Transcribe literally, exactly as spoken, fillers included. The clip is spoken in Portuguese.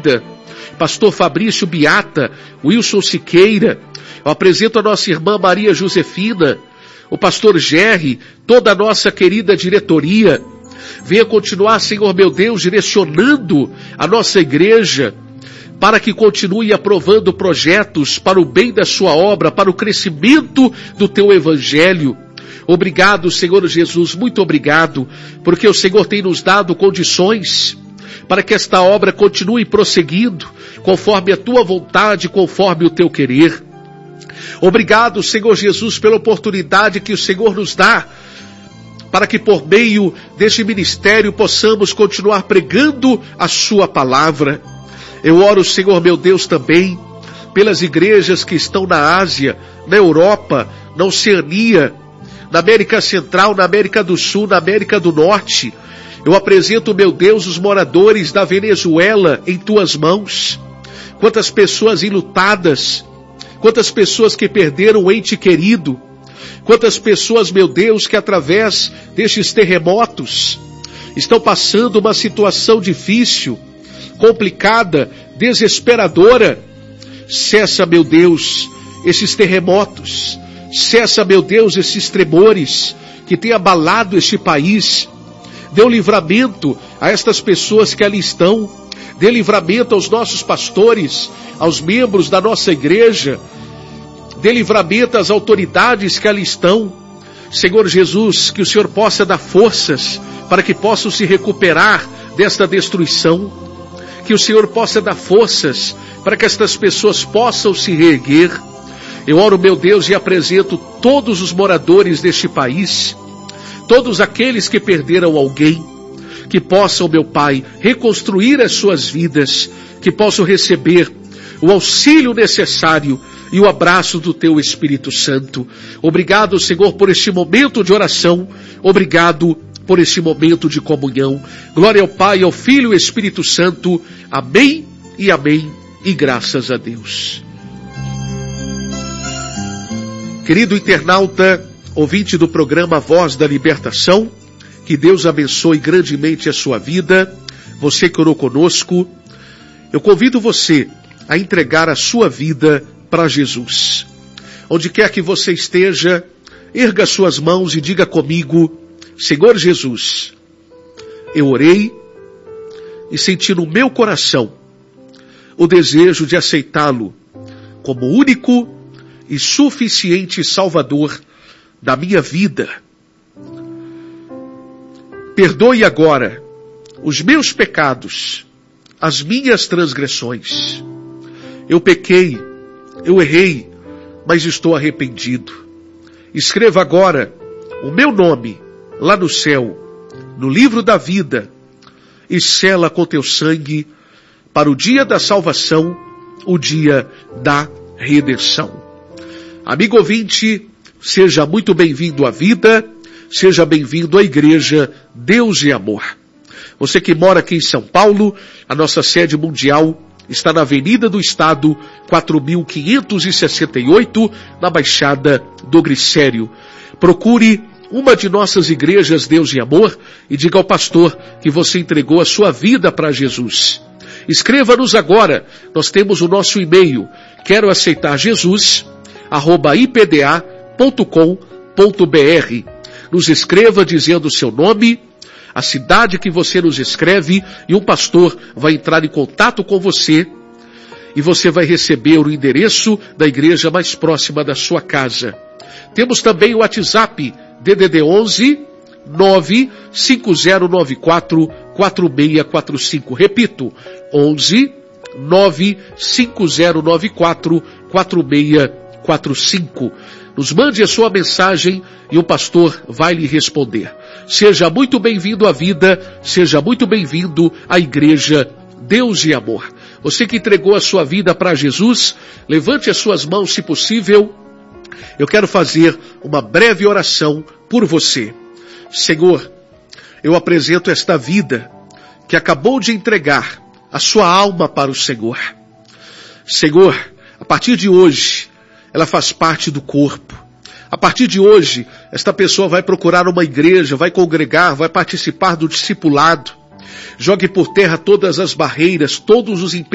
Almeida, pastor Fabrício Biata, Wilson Siqueira. Eu apresento a nossa irmã Maria Josefina, o pastor Gerry, toda a nossa querida diretoria. Venha continuar, Senhor meu Deus, direcionando a nossa igreja, para que continue aprovando projetos para o bem da sua obra, para o crescimento do teu evangelho. Obrigado, Senhor Jesus, muito obrigado, porque o Senhor tem nos dado condições para que esta obra continue prosseguindo, conforme a tua vontade, conforme o teu querer. Obrigado, Senhor Jesus, pela oportunidade que o Senhor nos dá, para que por meio deste ministério possamos continuar pregando a sua palavra. Eu oro, Senhor meu Deus, também pelas igrejas que estão na Ásia, na Europa, na Oceania, na América Central, na América do Sul, na América do Norte. Eu apresento, meu Deus, os moradores da Venezuela em tuas mãos. Quantas pessoas enlutadas, quantas pessoas que perderam um ente querido, quantas pessoas, meu Deus, que através destes terremotos estão passando uma situação difícil, complicada, desesperadora. Cessa, meu Deus, esses terremotos. Cessa, meu Deus, esses tremores que têm abalado este país. Dê um livramento a estas pessoas que ali estão. Dê livramento aos nossos pastores, aos membros da nossa igreja. Dê livramento às autoridades que ali estão. Senhor Jesus, que o Senhor possa dar forças para que possam se recuperar desta destruição. Que o Senhor possa dar forças para que estas pessoas possam se reerguer. Eu oro, meu Deus, e apresento todos os moradores deste país, todos aqueles que perderam alguém, que possam, meu Pai, reconstruir as suas vidas, que possam receber o auxílio necessário e o abraço do Teu Espírito Santo. Obrigado, Senhor, por este momento de oração. Obrigado por este momento de comunhão. Glória ao Pai, ao Filho e ao Espírito Santo. Amém e amém. E graças a Deus. Querido internauta, ouvinte do programa Voz da Libertação, que Deus abençoe grandemente a sua vida. Você que orou conosco, eu convido você a entregar a sua vida para Jesus. Onde quer que você esteja, erga suas mãos e diga comigo: Senhor Jesus, eu orei e senti no meu coração o desejo de aceitá-lo como único e suficiente Salvador da minha vida. Perdoe agora os meus pecados, as minhas transgressões. Eu pequei, eu errei, mas estou arrependido. Escreva agora o meu nome lá no céu, no livro da vida, e sela com teu sangue para o dia da salvação, o dia da redenção. Amigo ouvinte, seja muito bem-vindo à vida, seja bem-vindo à igreja Deus e Amor. Você que mora aqui em São Paulo, a nossa sede mundial está na Avenida do Estado, quatro mil quinhentos e sessenta e oito, na Baixada do Glicério. Procure uma de nossas igrejas Deus e Amor e diga ao pastor que você entregou a sua vida para Jesus. Escreva-nos agora, nós temos o nosso e-mail, quero aceitar Jesus, arroba i p d a ponto com ponto b r. Nos escreva dizendo o seu nome, a cidade que você nos escreve, e um pastor vai entrar em contato com você e você vai receber o endereço da igreja mais próxima da sua casa. Temos também o WhatsApp D D D onze nove cinco zero nove quatro quatro seis quatro cinco. Repito, onze nove cinco zero nove quatro quatro seis quatro cinco. Nos mande a sua mensagem e o pastor vai lhe responder. Seja muito bem-vindo à vida, seja muito bem-vindo à igreja Deus e Amor. Você que entregou a sua vida para Jesus, levante as suas mãos se possível. Eu quero fazer uma breve oração por você. Senhor, eu apresento esta vida que acabou de entregar a sua alma para o Senhor. Senhor, a partir de hoje, ela faz parte do corpo. A partir de hoje, esta pessoa vai procurar uma igreja, vai congregar, vai participar do discipulado. Jogue por terra todas as barreiras, todos os impedimentos